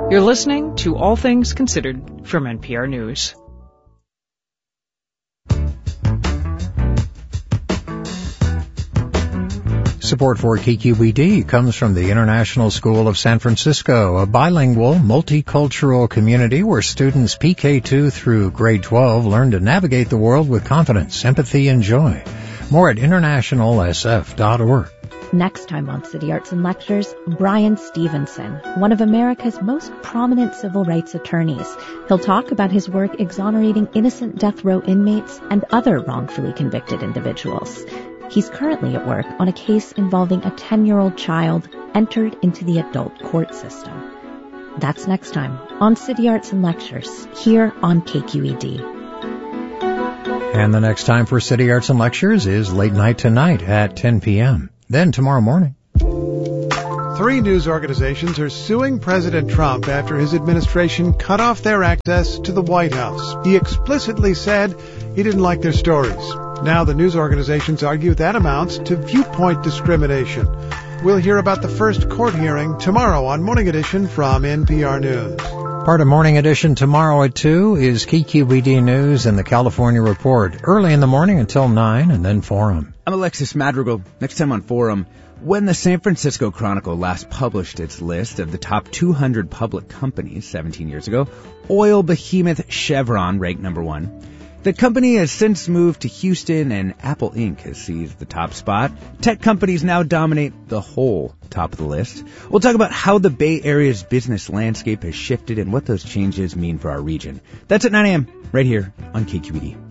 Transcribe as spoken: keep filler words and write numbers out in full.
You're listening to All Things Considered from N P R News. Support for K Q E D comes from the International School of San Francisco, a bilingual, multicultural community where students P K two through grade twelve learn to navigate the world with confidence, empathy, and joy. More at international s f dot org. Next time on City Arts and Lectures, Brian Stevenson, one of America's most prominent civil rights attorneys. He'll talk about his work exonerating innocent death row inmates and other wrongfully convicted individuals. He's currently at work on a case involving a ten-year-old child entered into the adult court system. That's next time on City Arts and Lectures, here on K Q E D. And the next time for City Arts and Lectures is late night tonight at ten p.m. Then tomorrow morning. Three news organizations are suing President Trump after his administration cut off their access to the White House. He explicitly said he didn't like their stories. Now the news organizations argue that amounts to viewpoint discrimination. We'll hear about the first court hearing tomorrow on Morning Edition from N P R News. Part of Morning Edition tomorrow at two is K Q E D News and the California Report. Early in the morning until nine, and then Forum. I'm Alexis Madrigal. Next time on Forum, when the San Francisco Chronicle last published its list of the top two hundred public companies seventeen years ago, oil behemoth Chevron ranked number one. The company has since moved to Houston, and Apple Incorporated has seized the top spot. Tech companies now dominate the whole top of the list. We'll talk about how the Bay Area's business landscape has shifted and what those changes mean for our region. That's at nine a.m. right here on K Q E D.